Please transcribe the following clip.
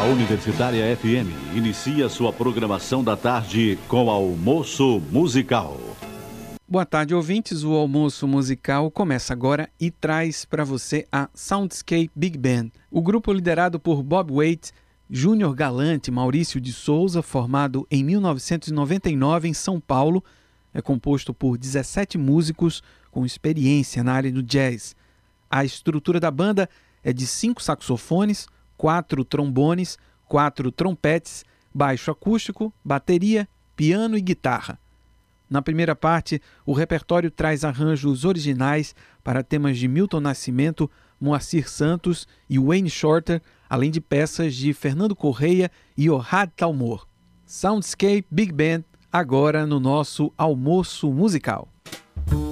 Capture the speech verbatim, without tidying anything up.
A Universitária F M inicia sua programação da tarde com Almoço Musical. Boa tarde, ouvintes. O Almoço Musical começa agora e traz para você a Soundscape Big Band. O grupo liderado por Bob Waite, Júnior Galante e Maurício de Souza, formado em mil novecentos e noventa e nove em São Paulo, é composto por dezessete músicos com experiência na área do jazz. A estrutura da banda é de cinco saxofones, quatro trombones, quatro trompetes, baixo acústico, bateria, piano e guitarra. Na primeira parte, o repertório traz arranjos originais para temas de Milton Nascimento, Moacir Santos e Wayne Shorter, além de peças de Fernando Correia e Ohad Talmor. Soundscape Big Band, agora no nosso Almoço Musical.